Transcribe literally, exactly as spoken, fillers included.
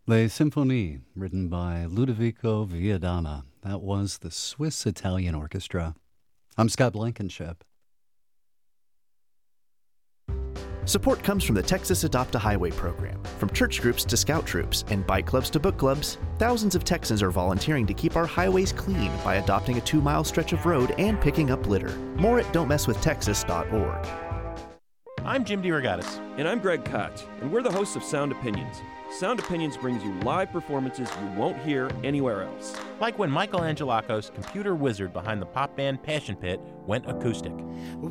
Le Symphonie, written by Ludovico Viadana. That was the Swiss Italian Orchestra. I'm Scott Blankenship. Support comes from the Texas Adopt a Highway program. From church groups to scout troops and bike clubs to book clubs, thousands of Texans are volunteering to keep our highways clean by adopting a two-mile stretch of road and picking up litter. More at don't mess with texas dot org. I'm Jim DeRogatis. And I'm Greg Koch, and we're the hosts of Sound Opinions. Sound Opinions brings you live performances you won't hear anywhere else. Like when Michael Angelakos, computer wizard behind the pop band Passion Pit, went acoustic.